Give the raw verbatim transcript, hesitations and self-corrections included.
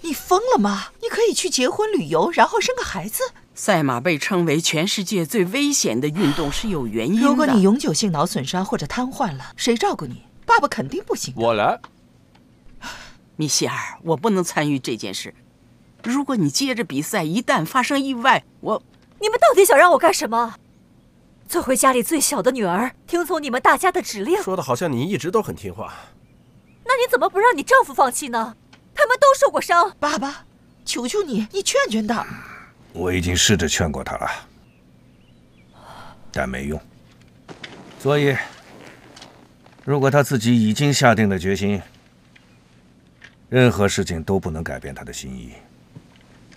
你疯了吗？你可以去结婚旅游，然后生个孩子。 赛马被称为全世界最危险的运动是有原因的。 如果你永久性脑损伤或者瘫痪了，谁照顾你？爸爸肯定不行。 我来。 米歇尔，我不能参与这件事。如果你接着比赛，一旦发生意外，我…… 你们到底想让我干什么？做回家里最小的女儿，听从你们大家的指令。 说的好像你一直都很听话。 那你怎么不让你丈夫放弃呢？他们都受过伤。 爸爸，求求你，你劝劝他。 我已经试着劝过他了，但没用。所以，如果他自己已经下定了决心，任何事情都不能改变他的心意。